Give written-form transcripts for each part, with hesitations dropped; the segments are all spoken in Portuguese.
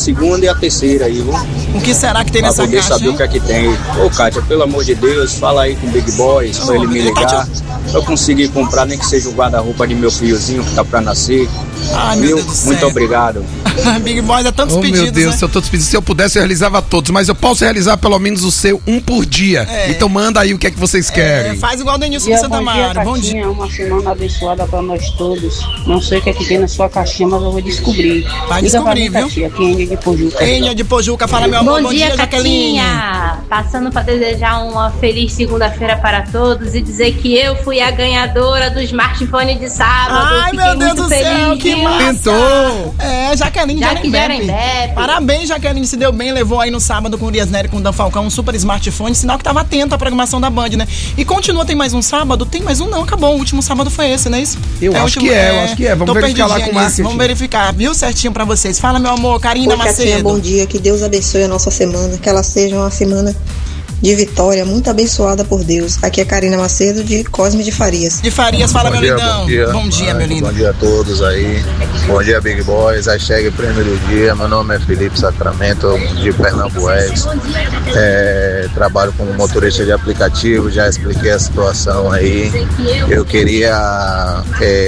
segunda e a terceira aí, viu? O que será que tem nessa caixa? Pra poder saber hein? o que é que tem. Ô, Kátia, pelo amor de Deus, fala aí com o Big Boys pra ele me ligar. Eu conseguir comprar nem que seja o guarda-roupa de meu filhozinho que tá pra nascer. Ai, meu Deus do céu. Muito obrigado. Big Boys, é tantos pedidos, meu Deus, né? são tantos pedidos. Se eu pudesse, eu realizava todos. Mas eu posso realizar pelo menos o seu um por dia. Então manda aí o que é que vocês querem. Faz igual o Denilson de Santa Mara. Bom dia. Uma semana abençoada pra nós todos. Não sei o que é que tem na sua caixinha, mas eu vou descobrir. Vai descobrir, viu? Kênia de Pojuca. Kênia de Pojuca, fala meu amor. Bom dia, Catinha. Passando pra desejar uma feliz segunda-feira para todos e dizer que eu fui a ganhadora do smartphone de sábado. Ai, meu Deus do céu, que massa. Tentou. Jaqueline de Arembepe. Parabéns, Jaqueline, se deu bem, levou aí no sábado com o Urias Nery, com o Dan Falcão, um super smartphone, sinal que tava atento à programação da Band, né? E continua, tem mais um sábado? Tem mais um não, acabou, o último sábado foi esse, não é isso? Eu acho que é, vamos verificar lá com o marketing. Vamos verificar, viu certinho pra vocês. Fala, meu amor, Karina Macedo. Bom dia, que Deus abençoe a nossa semana, que ela seja uma semana de vitória, muito abençoada por Deus. Aqui é Karina Macedo, de Cosme de Farias. De Farias, fala, meu lindão. Bom dia, meu lindo. Bom dia a todos aí. Bom dia, Big Boys. Hashtag Prêmio do Dia. Meu nome é Felipe Sacramento, de Pernambués. Trabalho como motorista de aplicativo, já expliquei a situação aí. Eu queria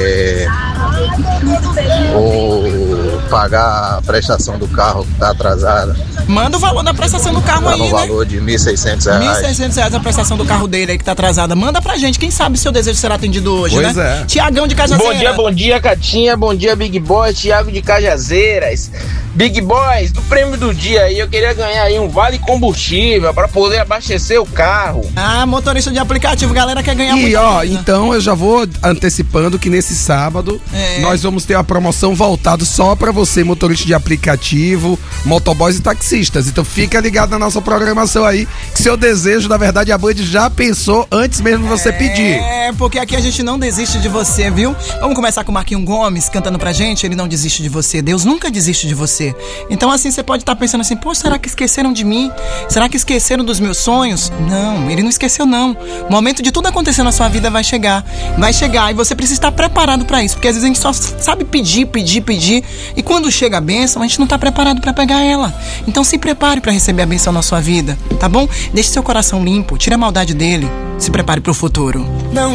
pagar a prestação do carro que está atrasada. Manda o valor da prestação do carro aí, no valor de R$1.600. R$1.600 a prestação do carro dele aí que tá atrasada. Manda pra gente, quem sabe seu desejo será atendido hoje, pois né? É. Tiagão de Cajazeiras. Bom dia, Catinha. Bom dia, Big Boys. Thiago de Cajazeiras. Big Boys, do prêmio do dia aí, eu queria ganhar aí um vale combustível pra poder abastecer o carro. Motorista de aplicativo, galera quer ganhar muito. E então eu já vou antecipando que nesse sábado nós vamos ter uma promoção voltada só pra você, motorista de aplicativo, motoboys e taxistas. Então fica ligado na nossa programação aí, que seu desejo, na verdade, a Band já pensou antes mesmo de você pedir. Porque aqui a gente não desiste de você, viu? Vamos começar com o Marquinhos Gomes cantando pra gente, ele não desiste de você, Deus nunca desiste de você. Então assim, você pode estar pensando assim, pô, será que esqueceram de mim? Será que esqueceram dos meus sonhos? Não, ele não esqueceu não. O momento de tudo acontecer na sua vida vai chegar e você precisa estar preparado pra isso, porque às vezes a gente só sabe pedir, e quando chega a bênção, a gente não tá preparado pra pegar ela. Então se prepare pra receber a bênção na sua vida, tá bom? Deixe seu coração limpo, tire a maldade dele, se prepare pro futuro. Não